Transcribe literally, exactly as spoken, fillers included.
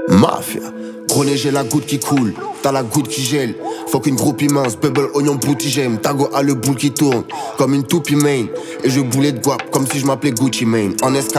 Mafia. Gros nez, j'ai la goutte qui coule, t'as la goutte qui gèle. Faut qu'une groupie mince, bubble, oignon, bouti, j'aime. Tago a le boule qui tourne, comme une toupie main. Et je boulais de guap, comme si je m'appelais Gucci Mane. En escalade.